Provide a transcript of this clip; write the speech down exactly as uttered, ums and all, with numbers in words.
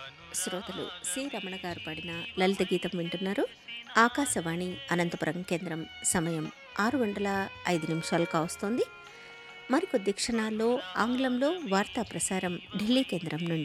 శ్రోతలు సి రమణ గారు పాడిన లలిత గీతం వింటున్నారు. ఆకాశవాణి అనంతపురం కేంద్రం. సమయం ఆరు గంటల ఐదు నిమిషాలు కావస్తోంది. మరికొద్ది క్షణాల్లో ఆంగ్లంలో వార్తా ప్రసారం ఢిల్లీ కేంద్రం నుండి.